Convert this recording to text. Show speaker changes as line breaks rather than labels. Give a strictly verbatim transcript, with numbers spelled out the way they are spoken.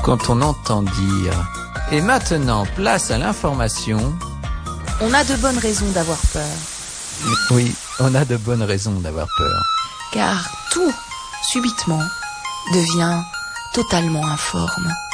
quand on entend dire « Et maintenant, place à l'information »,
on a de bonnes raisons d'avoir peur.
Oui, on a de bonnes raisons d'avoir peur.
Car tout, subitement, devient totalement informe.